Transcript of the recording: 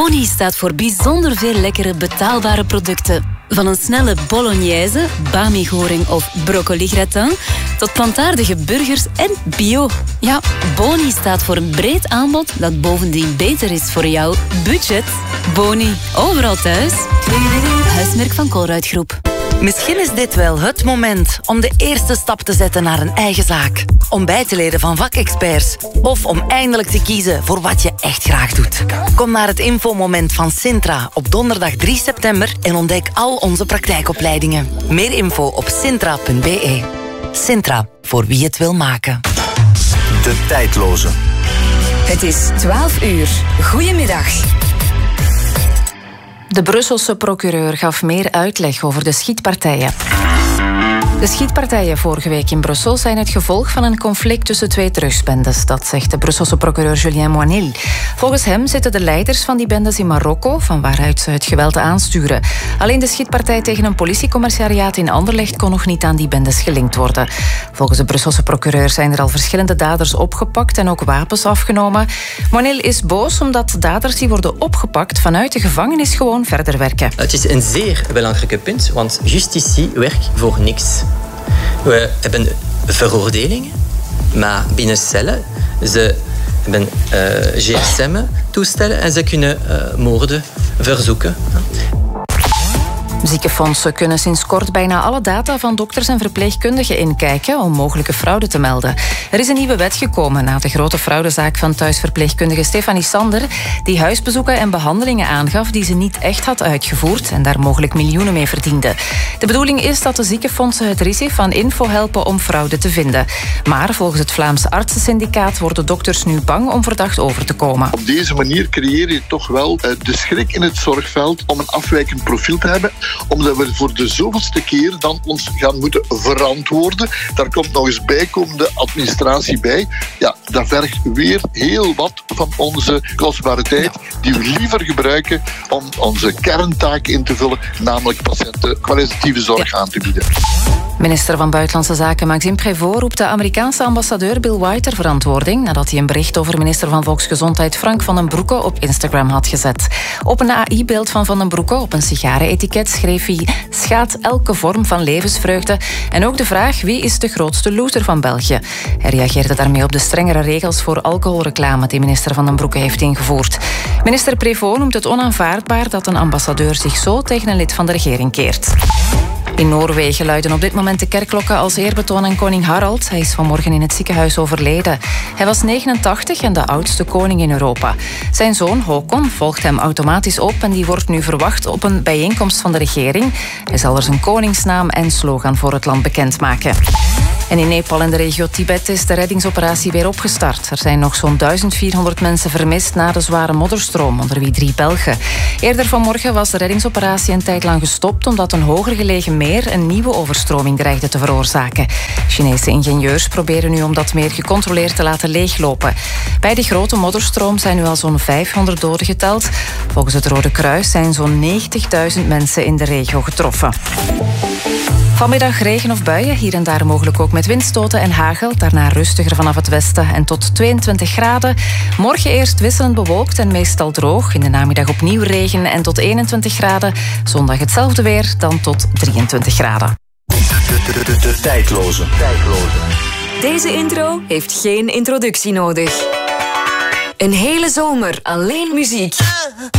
Boni staat voor bijzonder veel lekkere betaalbare producten. Van een snelle bolognese, bami-goring of broccoli-gratin tot plantaardige burgers en bio. Ja, Boni staat voor een breed aanbod dat bovendien beter is voor jouw budget. Boni, overal thuis. Huismerk van Colruyt Groep. Misschien is dit wel het moment om de eerste stap te zetten naar een eigen zaak. Om bij te leren van vakexperts. Of om eindelijk te kiezen voor wat je echt graag doet. Kom naar het infomoment van Sintra op donderdag 3 september en ontdek al onze praktijkopleidingen. Meer info op sintra.be. Sintra, voor wie het wil maken. De tijdloze. Het is 12 uur. Goedemiddag. De Brusselse procureur gaf meer uitleg over de schietpartijen. De schietpartijen vorige week in Brussel zijn het gevolg van een conflict tussen twee drugsbendes. Dat zegt de Brusselse procureur Julien Moinil. Volgens hem zitten de leiders van die bendes in Marokko, van waaruit ze het geweld aansturen. Alleen de schietpartij tegen een politiecommissariaat in Anderlecht kon nog niet aan die bendes gelinkt worden. Volgens de Brusselse procureur zijn er al verschillende daders opgepakt en ook wapens afgenomen. Moinil is boos omdat daders die worden opgepakt vanuit de gevangenis gewoon verder werken. Het is een zeer belangrijk punt, want justitie werkt voor niks. We hebben veroordelingen, maar binnen cellen ze hebben gsm-toestellen en ze kunnen moorden verzoeken. Ziekenfondsen kunnen sinds kort bijna alle data van dokters en verpleegkundigen inkijken om mogelijke fraude te melden. Er is een nieuwe wet gekomen na de grote fraudezaak van thuisverpleegkundige Stefanie Sander, die huisbezoeken en behandelingen aangaf die ze niet echt had uitgevoerd en daar mogelijk miljoenen mee verdiende. De bedoeling is dat de ziekenfondsen het RISIF van info helpen om fraude te vinden. Maar volgens het Vlaamse Artsensyndicaat worden dokters nu bang om verdacht over te komen. Op deze manier creëer je toch wel de schrik in het zorgveld om een afwijkend profiel te hebben, omdat we voor de zoveelste keer dan ons gaan moeten verantwoorden. Daar komt nog eens bijkomende administratie bij. Ja, dat vergt weer heel wat van onze kostbare tijd die we liever gebruiken om onze kerntaak in te vullen, namelijk patiënten kwalitatieve zorg aan te bieden. Minister van Buitenlandse Zaken Maxime Prévost roept de Amerikaanse ambassadeur Bill White ter verantwoording nadat hij een bericht over minister van Volksgezondheid Frank van den Broeke op Instagram had gezet. Op een AI-beeld van Van den Broeke op een sigarenetiket schreef hij: schaadt elke vorm van levensvreugde en ook de vraag wie is de grootste loser van België. Hij reageerde daarmee op de strengere regels voor alcoholreclame die minister Van den Broeke heeft ingevoerd. Minister Prévost noemt het onaanvaardbaar dat een ambassadeur zich zo tegen een lid van de regering keert. In Noorwegen luiden op dit moment de kerkklokken als eerbetoon aan koning Harald. Hij is vanmorgen in het ziekenhuis overleden. Hij was 89 en de oudste koning in Europa. Zijn zoon Håkon volgt hem automatisch op en die wordt nu verwacht op een bijeenkomst van de regering. Hij zal er zijn koningsnaam en slogan voor het land bekendmaken. En in Nepal en de regio Tibet is de reddingsoperatie weer opgestart. Er zijn nog zo'n 1400 mensen vermist na de zware modderstroom, onder wie 3 Belgen. Eerder vanmorgen was de reddingsoperatie een tijd lang gestopt omdat een hoger gelegen meer een nieuwe overstroming dreigde te veroorzaken. Chinese ingenieurs proberen nu om dat meer gecontroleerd te laten leeglopen. Bij de grote modderstroom zijn nu al zo'n 500 doden geteld. Volgens het Rode Kruis zijn zo'n 90.000 mensen in de regio getroffen. Vanmiddag regen of buien, hier en daar mogelijk ook met windstoten en hagel. Daarna rustiger vanaf het westen en tot 22 graden. Morgen eerst wisselend bewolkt en meestal droog. In de namiddag opnieuw regen en tot 21 graden. Zondag hetzelfde weer, dan tot 23 graden. De tijdloze. Deze intro heeft geen introductie nodig. Een hele zomer alleen muziek.